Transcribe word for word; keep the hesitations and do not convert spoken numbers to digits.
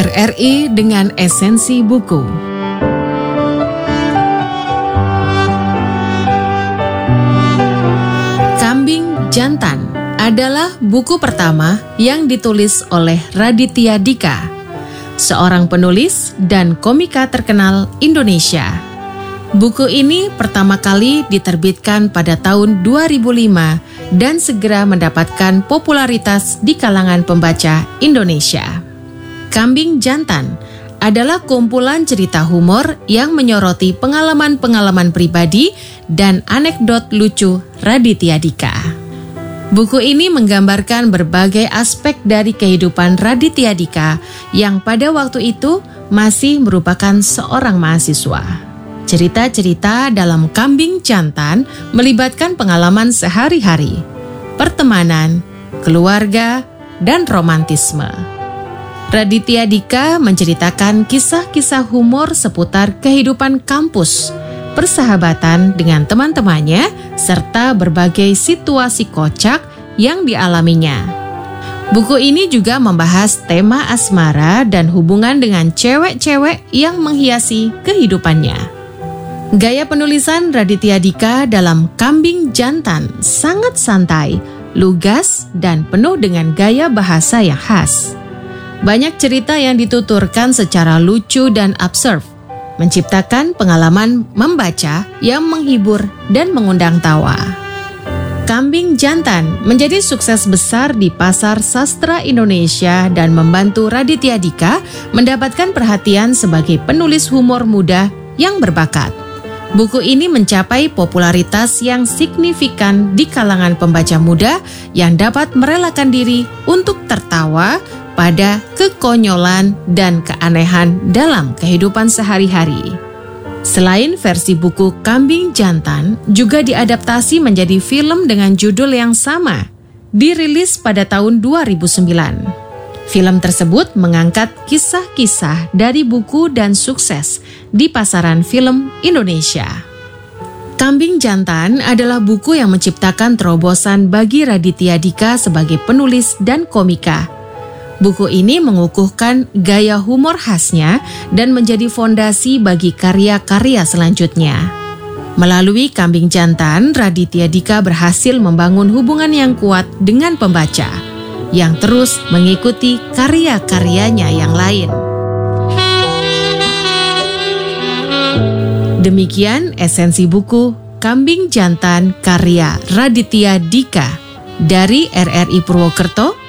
R R I dengan esensi buku. Kambing Jantan adalah buku pertama yang ditulis oleh Raditya Dika, seorang penulis dan komika terkenal Indonesia. Buku ini pertama kali diterbitkan pada tahun dua ribu lima dan segera mendapatkan popularitas di kalangan pembaca Indonesia. Kambing Jantan adalah kumpulan cerita humor yang menyoroti pengalaman-pengalaman pribadi dan anekdot lucu Raditya Dika. Buku ini menggambarkan berbagai aspek dari kehidupan Raditya Dika yang pada waktu itu masih merupakan seorang mahasiswa. Cerita-cerita dalam Kambing Jantan melibatkan pengalaman sehari-hari, pertemanan, keluarga, dan romantisme. Raditya Dika menceritakan kisah-kisah humor seputar kehidupan kampus, persahabatan dengan teman-temannya, serta berbagai situasi kocak yang dialaminya. Buku ini juga membahas tema asmara dan hubungan dengan cewek-cewek yang menghiasi kehidupannya. Gaya penulisan Raditya Dika dalam Kambing Jantan sangat santai, lugas, dan penuh dengan gaya bahasa yang khas. Banyak cerita yang dituturkan secara lucu dan absurd, menciptakan pengalaman membaca yang menghibur dan mengundang tawa. Kambing Jantan menjadi sukses besar di pasar sastra Indonesia dan membantu Raditya Dika mendapatkan perhatian sebagai penulis humor muda yang berbakat. Buku ini mencapai popularitas yang signifikan di kalangan pembaca muda yang dapat merelakan diri untuk tertawa pada kekonyolan dan keanehan dalam kehidupan sehari-hari. Selain versi buku Kambing Jantan, juga diadaptasi menjadi film dengan judul yang sama, dirilis pada tahun dua ribu sembilan. Film tersebut mengangkat kisah-kisah dari buku dan sukses di pasaran film Indonesia. Kambing Jantan adalah buku yang menciptakan terobosan bagi Raditya Dika sebagai penulis dan komika. Buku ini mengukuhkan gaya humor khasnya dan menjadi fondasi bagi karya-karya selanjutnya. Melalui Kambing Jantan, Raditya Dika berhasil membangun hubungan yang kuat dengan pembaca, yang terus mengikuti karya-karyanya yang lain. Demikian esensi buku Kambing Jantan karya Raditya Dika dari R R I Purwokerto,